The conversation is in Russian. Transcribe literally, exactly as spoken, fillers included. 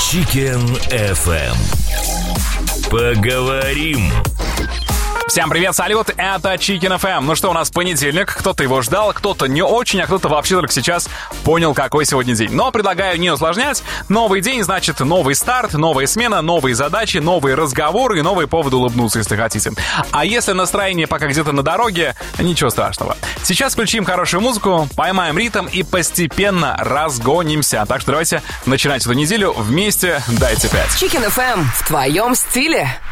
Chicken эф эм. Поговорим. Всем привет, салют, это Chicken эф эм. Ну что, у нас понедельник, кто-то его ждал, кто-то не очень, а кто-то вообще только сейчас понял, какой сегодня день. Но предлагаю не усложнять. Новый день значит новый старт, новая смена, новые задачи, новые разговоры и новые поводы улыбнуться, если хотите. А если настроение пока где-то на дороге, ничего страшного. Сейчас включим хорошую музыку, поймаем ритм и постепенно разгонимся. Так что давайте начинать эту неделю вместе. Дайте пять. Chicken эф эм в твоем стиле.